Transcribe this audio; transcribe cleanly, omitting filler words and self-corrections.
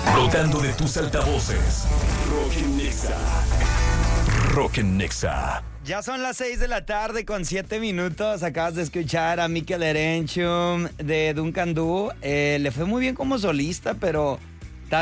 Brotando de tus altavoces. Rock en Nexa. Rock en Nexa. Ya son las 6 de la tarde con 7 minutos. Acabas de escuchar a Mikel Erenchum de Duncan Du. Le fue muy bien como solista, pero